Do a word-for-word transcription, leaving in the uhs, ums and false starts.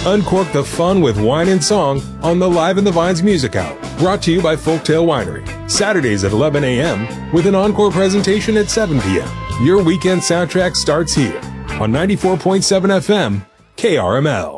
Uncork the fun with wine and song on the Live in the Vines Music Hour, brought to you by Folktail Winery. Saturdays at eleven a.m. with an encore presentation at seven p.m. Your weekend soundtrack starts here on ninety-four point seven F M, K R M L.